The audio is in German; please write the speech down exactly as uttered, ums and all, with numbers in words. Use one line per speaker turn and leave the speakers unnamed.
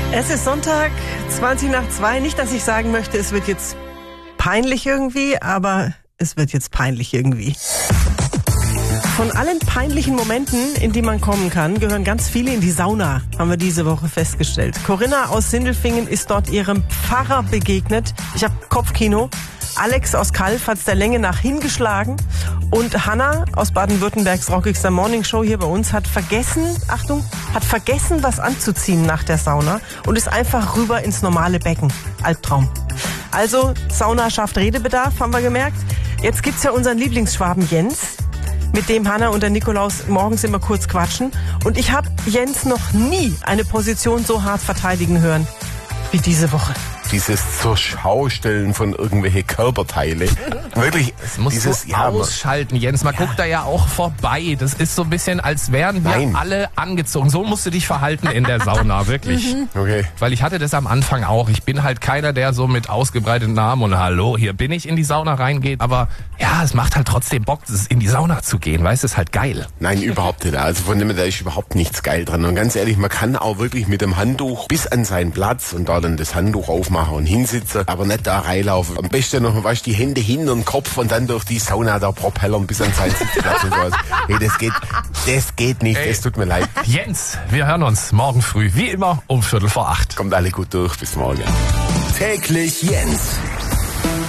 Es ist Sonntag, zwanzig nach zwei. Nicht, dass ich sagen möchte, es wird jetzt peinlich irgendwie, aber es wird jetzt peinlich irgendwie. Von allen peinlichen Momenten, in die man kommen kann, gehören ganz viele in die Sauna, haben wir diese Woche festgestellt. Corinna aus Sindelfingen ist dort ihrem Pfarrer begegnet. Ich habe Kopfkino. Alex aus Kalf hat's der Länge nach hingeschlagen. Und Hanna aus Baden-Württembergs rockigster Morningshow hier bei uns hat vergessen, Achtung, hat vergessen, was anzuziehen nach der Sauna und ist einfach rüber ins normale Becken. Albtraum. Also, Sauna schafft Redebedarf, haben wir gemerkt. Jetzt gibt's ja unseren Lieblingsschwaben Jens, mit dem Hanna und der Nikolaus morgens immer kurz quatschen. Und ich habe Jens noch nie eine Position so hart verteidigen hören wie diese Woche.
Dieses zur Schaustellen von irgendwelche Körperteile. Wirklich,
das musst
dieses
du
ja,
ausschalten, Jens. Man ja. guckt da ja auch vorbei. Das ist so ein bisschen, als wären wir
Nein.
alle angezogen. So musst du dich verhalten in der Sauna, wirklich.
Okay.
Weil ich hatte das am Anfang auch. Ich bin halt keiner, der so mit ausgebreiteten Armen und hallo, hier bin ich in die Sauna reingeht. Aber ja, es macht halt trotzdem Bock, in die Sauna zu gehen. Weißt du, ist halt geil.
Nein, überhaupt nicht. Also von dem da ist überhaupt nichts geil dran. Und ganz ehrlich, man kann auch wirklich mit dem Handtuch bis an seinen Platz und da dann das Handtuch aufmachen und hinsitzen, aber nicht da reinlaufen. Am besten noch, weißt, die Hände hin und den Kopf und dann durch die Sauna da propellern bis an seinen Sitzplatz und sowas. Hey, das geht, das geht nicht. Es tut mir leid.
Jens, wir hören uns morgen früh, wie immer, um Viertel vor acht.
Kommt alle gut durch. Bis morgen.
Täglich Jens.